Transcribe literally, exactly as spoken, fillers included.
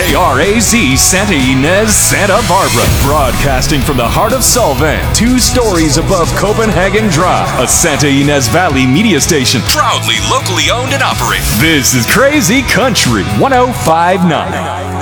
K R A Z Santa Ynez, Santa Barbara. Broadcasting from the heart of Solvang, two stories above Copenhagen Drive. A Santa Ynez Valley media station, proudly locally owned and operated. This is Crazy Country one oh five point nine.